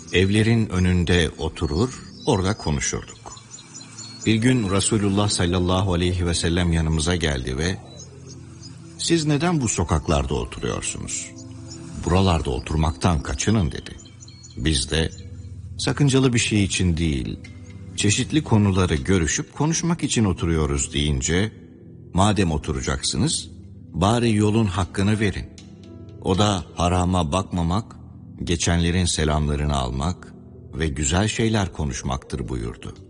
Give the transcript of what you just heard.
Evlerin önünde oturur, orada konuşurduk. Bir gün Resulullah sallallahu aleyhi ve sellem yanımıza geldi ve "Siz neden bu sokaklarda oturuyorsunuz? Buralarda oturmaktan kaçının" dedi. Biz de "Sakıncalı bir şey için değil, çeşitli konuları görüşüp konuşmak için oturuyoruz" deyince, "Madem oturacaksınız, bari yolun hakkını verin. O da harama bakmamak, geçenlerin selamlarını almak ve güzel şeyler konuşmaktır" buyurdu.